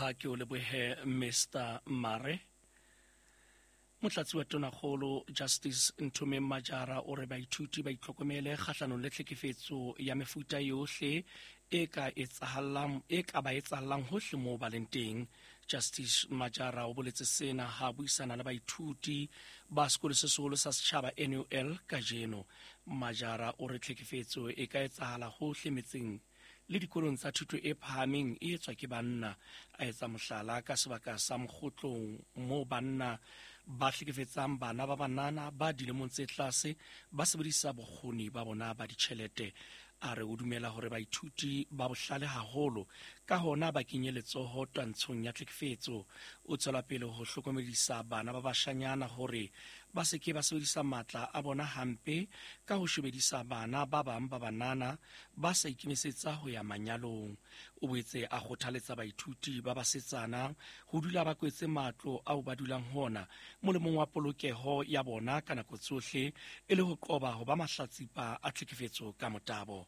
ha ke o lebohe Mr. Mare. Motlatsi wa Tonakgolo Justice Nthume Majara o re baithuti ba itlhokomele kgahlanong le tlhekefetso ya mefuta yohle e ka ba etsahallang hohle moo ba leng teng. Justice Majara o boletse sena ha buisana le baithuti ba sekolo se seholo sa setjhaba NUL kajeno. Majara o re tlhekefetso e ka etsahala hohle metseng le dikolong tsa thuto e phahameng e etswa ke banna. A etsa mohlala ka sebaka sa Mokgotlong moo banna ba hlekefetsang bana ba banana ba dilemong tse tlase ba sebedisa bokgoni ba bona ba ditjhelete. A re o dumela hore baithuti ba bohlale haholo ka hona ba kenye letsoho twantshong ya tlhekefetso. O tswela pele ho hlokomedisa bana ba bashanyana hore ba seke ba sebedisa matla a bona hampe ka ho shebedisa bana ba bang ba banana ba sa ikemisetsa ho ya manyalong. O boetse a kgothaletsa baithuti ba basetsana ho dula ba kwetse matlo ao ba dulang hona molemong wa polokeho ya bona ka nako tsohle e le ho qoba ho ba mahlatsipa a tlhekefetso ka motabo.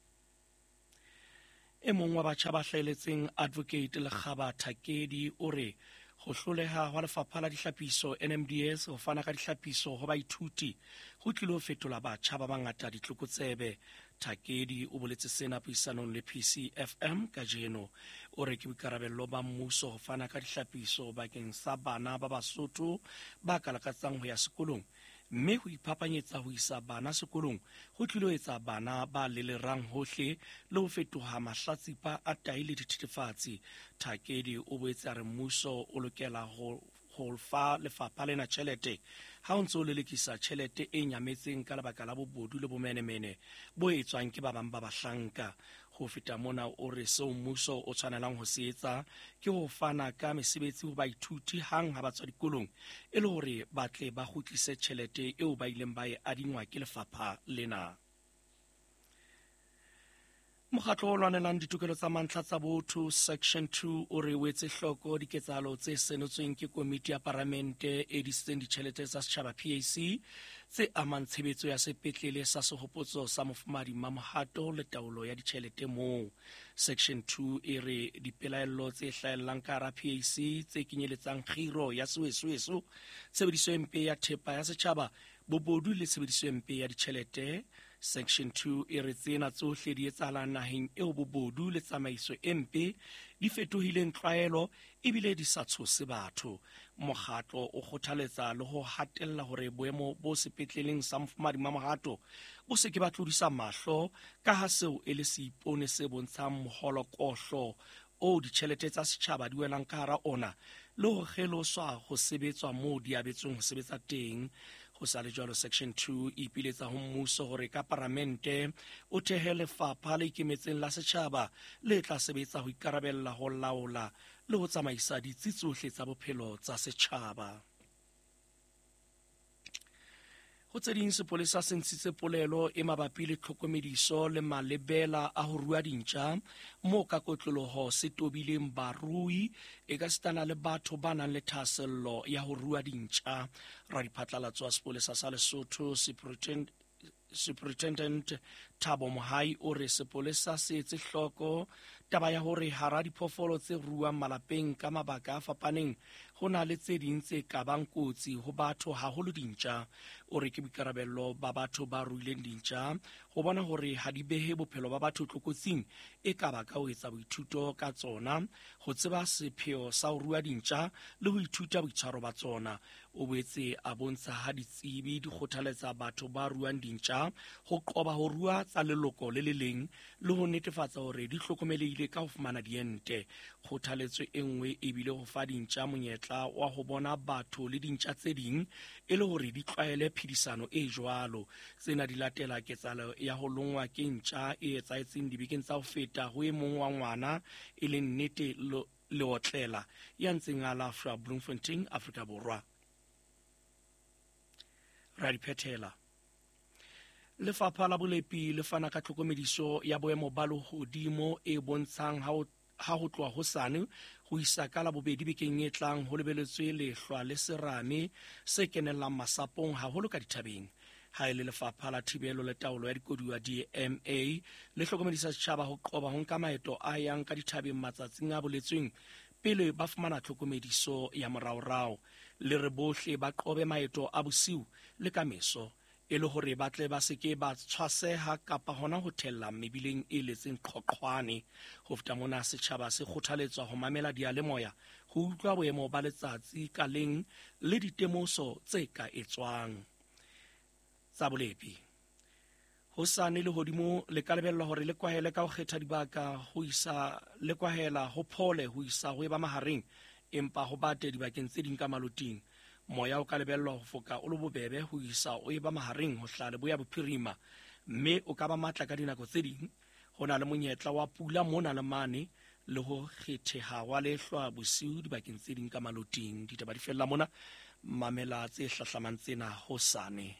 E mong wa batjha ba hlaheletseng Advocate Lekgaba Thakedi o re ho hloleha hwa Lefapha la Ditlhapiso NMDS ho fana ka ditlhapiso ho baithuti ho tlile ho fetola batjha ba bangata ditlokotsebe. Thakedi o boletse sena puisanong le PCFM kajeno. O re ke boikarabello ba mmuso ho fana ka ditlhapiso bakeng sa bana ba Basotho ba ka lakatsang ho ya sekolong, mme ho iphapanyetsa ho isa bana sekolong ho tlilo etsa bana ba lelerang hohle le ho fetoha mahlatsipa a tahi le dithethefatsi. Thakedi o boetse a re mmuso o lokela ho fa lefapha lena tjhelete ha o ntse o lelekisa tjhelete e nyametseng ka lebaka la bobodu le bomenemene bo etswang ke ba bang ba bahlanka. Ho feta mona o re seo mmuso o tshwanelang ho se etsa ke ho fana ka mesebetsi ho baithuti hang ha ba tswa dikolong e le hore ba tle ba kgutlise tjhelete eo ba ileng ba e adingwa ke lefapha lena. Mokgatlo o lwanelang ditokelo tsa mantlha tsa botho Section 2 o re o etse hloko diketsahalo tse senotsweng ke komiti ya Palamente e disitseng ditjhelete tsa setjhaba PAC tse amang tshebetso ya sepetlele sa sehopotso sa Mofumahadi Mmamohato le taolo ya ditjhelete moo. Section 2 e re dipelaello tse hlahellang ka hara PAC tse kenyeletsang kgiro ya sewesoweso, tshebediso e mpe ya thepa ya setjhaba, bobodu le tshebediso e mpe ya ditjhelete. Section 2 e re tsena tsohle di etsahalang naheng eo bobodu le tsamaiso e mpe di fetohileng tlwaelo ebile di sa tshose batho. Mokgatlo o kgothaletsa le ho hatella hore boemo bo sepetleleng sa Mofumahadi Mmamohato bo se ke ba tlodisa mahlo ka ha seo e le seipone se bontshang moholokohlo o ditjhelete tsa setjhaba di welang ka hara ona le ho kgeloswa ho sebetswa moo di abetsweng ho sebetsa teng. Ho sa le jwalo, Section 2 e ipiletsa ho mmuso hore ka Palamente o thehe lefapha le ikemetseng la setjhaba le tla sebetsa ho ikarabella ho laola le ho tsamaisa ditsi tsohle tsa bophelo tsa setjhaba. Ho tse ding, sepolesa se ntshitse polelo e mabapi le tlhokomediso le malebela a ho rua dintja moo ka kotloloho se tobileng barui e ka setana le batho ba nang le thahasello ya ho rua dintja. Radiphatlalatso wa sepolesa sa Lesotho Superintendent Thabo Mohai o re sepolesa se etse hloko taba ya hore hara diphoofolo tse ruang malapeng ka mabaka a fapaneng ho na le tse ding tse kabang kotsi ho batho haholo dintja. O re ke boikarabello ba batho ba ruileng dintja ho bona hore ha di behe bophelo ba batho tlokotsing e ka ba ka ho etsa boithuto ka tsona, ho tseba sepheo sa ho rua dintja le ho ithuta boitshwaro ba tsona. O boetse a bontsha ha ditsebi di kgothaletsa batho ba ruang dintja ho qoba ho rua tsa leloko le le leng le ho netefatsa hore di hlokomelehile ka ho fumana diente. Kgothaletso e nngwe e bile ho fa dintja monyetla wa ho bona batho le dintja tse ding e le hore di tlwaele phedisano e jwalo. Tsena di latela ketsahalo ya ho longwa ke ntja e etsahetseng dibekeng tsa ho feta ho e mong wa ngwana e leng nnete le otlela ya ntseng a lafshwa Bloemfontein, Afrika Borwa. Radiphetela. Lefapha la Bolepi le fana ka tlhokomediso ya boemo ba lehodimo e bontshang ha ho tloha hosane ho isa ka la bobedi bekeng e tlang ho lebeletswe lehlwa le serame se kenellang masapong haholo ka dithabeng. Ha e le Lefapha la Thibelo le Taolo ya Dikoduwa DMA le hlokomedisa setjhaba ho qoba ho nka maeto a yang ka dithabeng matsatsing a boletsweng pele ba fumana tlhokomediso ya moraorao le re bohle ba qobe maeto a bosiu le ka meso e le hore ba tle ba seke ba tshwaseha kapa hona ho thella mebileng e letseng qhoqhwane. Ho feta mona setjhaba se kgothaletswa ho mamela diyalemoya ho utlwa boemo ba letsatsi ka leng le ditemoso tse ka etswang. Tsa bolepi hosane le hodimo le ka lebellwa hore le kwahele ka ho kgetha dibaka ho isa le kwahela ho phole ho isa ho eba mahareng empa ho bate dibakeng tse ding ka maloting. Moya o ka lebellwa ho foka o le bobebe ho isa o eba mahareng ho hlale boya bophirima mme o ka ba matla ka dinako tse ding. Ho na le monyetla wa pula mona le mane le ho kgetheha wa lehlwa bosiu dibakeng tse ding ka maloting. Ditaba di fella mona, mamela tse hlahlamang tsena hosane.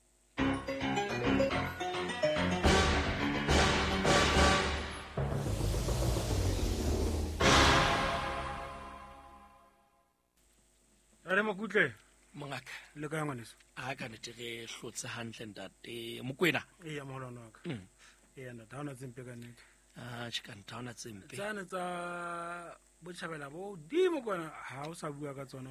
Re mokutle Mongaka le ka ngwaneso a ka nete re hlotse hantle ntate Mokwena. e ya molwana wa ka e ya ntate ha ona tsempe ka nnete Chikanta ona tsempe tsane tsa botjhabela bo dimo kwana ha o sa bua ka tsona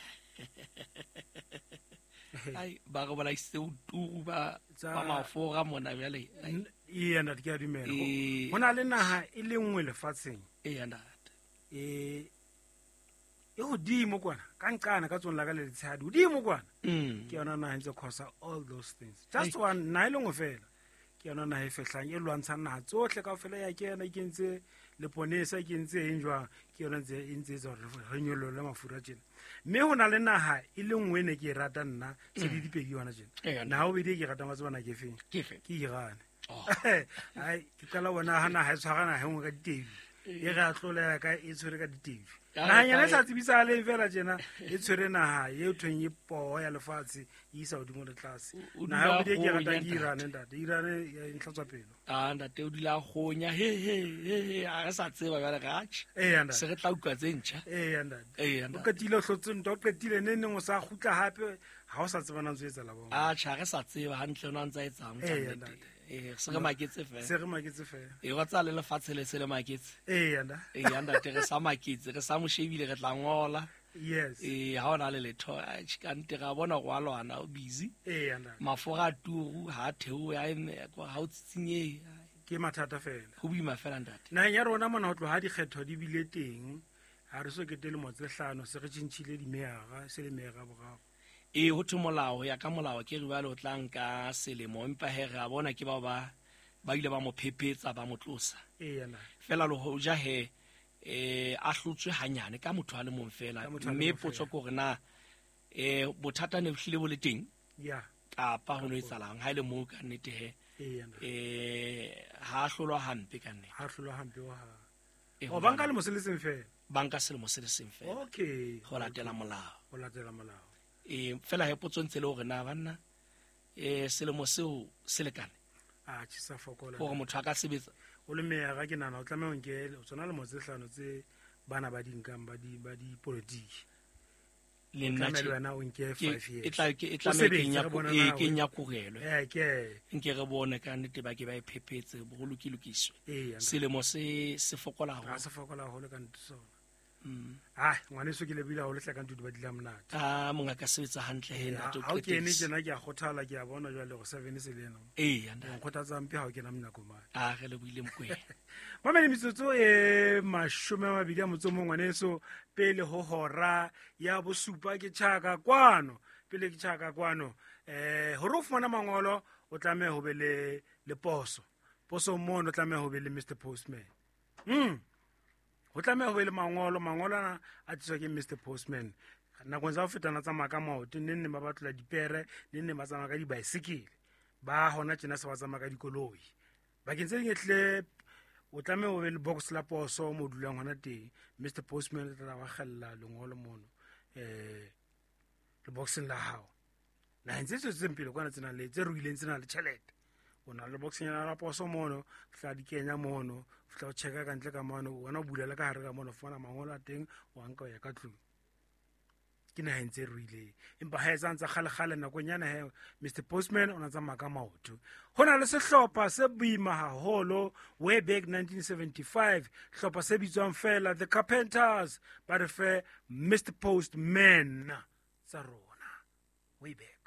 ai ba go bala iseu turu ba mafora mona bjale e ya ntate ke a dumela hona le naha e le nngwe lefatsheng e ya ntate e hodimo kwana ka nqana ka tsona la ka le letshadi hodimo kwana ke yona naha ntse khosa all those things just one naha e le nngwe fela ke yona naha e fehlang e lwantshang naha tsohle kaofela ya kena e kentse leponesa e kentse eng jwang ke yona e ntse etsa hore re nyollole mafura tjena mme ho na le naha e le nngwe ne ke e rata nna se di dipedi yona tjena naha o bedi ke rata matsebana ke feng ke Iran ai ke qala bona ha naha e tshwara naha e nngwe ka ditebi e re a tlolela ka e tshwere ka ditebi nahanyana e sa tsebisagaleng fela tjena e tshwere naha e thweng e poho ya lefatshe e isa hodimo le tlase naha ya bobedi ke ratang ke Iran ntate Iran e nhlatswa pelo ntate o dula gonya he a re sa tseba jwale gatšhe se re tla utlwa tse ntšha o qetile o hlotse nto o qetile ne neng o sa gutla hape ha o sa tsebana ntse etsa la bona tjha re sa tseba hantle o na ntsa etsang se re maketse fela e wa tsa le lefatshe le se le maketse ntate re sa maketse re sa mo shebile re tla ngola yes ha ona le letho kante ga bona go alwana o busy mafora a turu ha theo ya ha o tsinye ke mathata fela go buima fela ntate naheng ya rona mona ho tlo ha dikgetho di bile teng ha re so ketele motse hlano se re tshintshile dimega se le mega borao ho thwe molao ya ka molao ke re ba le o tlang ka selemo empa he re a bona ke ba ile ba mo phephetsa ba mo tlosa fela le ho ja he a hlotswe hanyane ka motho a le mong fela mme potso ke gore na bothata ne hlile bo le teng kapa ho no etsalang ha ile mo ka nnete he ha hlolwa hampe ka nnete ha hlolwa hampe wa ha o banka le moseleseng fela banka selemo se le seng fela okay ho latela molao fela he potso ntse le hore na banna selemo seo se lekane tshisa fokola gore motho a ka sebetsa o le mega ke nana o tlameha o nkele o tsona le motse hlano tse bana ba dinkang ba di politiki le nna wena o nke 5 years e tla me ke nyakugelo nke re bone ka nnete ba ke ba iphepetse bo lokiswe selemo se fokola ho le ka ntse sona ngwane so ke le bila ho le hlakang tutu ba dila monate monga ka sebetsa hantle he ntate o kene tsena ke a khothala ke a bona jwale go 7 se lena ntate khothatsa mpe ha o kena mnyako mane re le buile Mokwena mamele metsotso e 20 motso mo ngwane so pele ho hora ya bosupa ke tshaka kwano pele ke tshaka kwano ho ro fumana mangolo o tlameha ho be le poso mo no tlameha ho be le Mr Postman ho tlameha ho be le mangolana a tswa ke Mr Postman nakong tsa ho fetana tsa maka maoto nne ba batla dipere nne ba tsamaya ka di-bicycle ba hona tjena se ba tsamaya ka dikoloi bakeng tse ding ehle o tlameha ho be le box la poso mo dulang hona teng Mr Postman tla ba khalla lengolo mono le boxing la hao na ntse se tsempile kwana tsena le tse ruileng tsena le tšhelete o na le boxing la poso mono fla di kenya mono fla o checka ka ntle ka mono wona o bulela ka hare ka mono fana mangolo a teng o anka ya ka tlung ke naheng tse ruileng empa ha e santse kgale nakonyana he Mr Postman o na tsamaya ka maoto ho na le sehlopha se boima haholo way back 1975 hlopha se bitswang fela the Carpenters ba re fe Mr Postman sa rona way back